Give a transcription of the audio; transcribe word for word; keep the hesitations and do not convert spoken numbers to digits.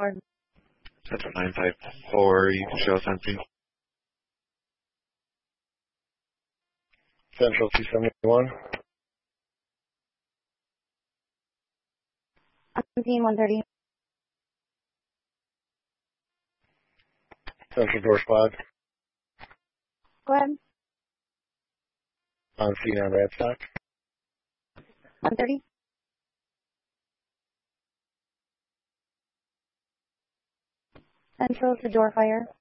four. Central nine five four, you can show something. Central two seventy-one. Unseen one thirty. Central door five. Go ahead. On scene on Radstock. one thirty. Central to door fire.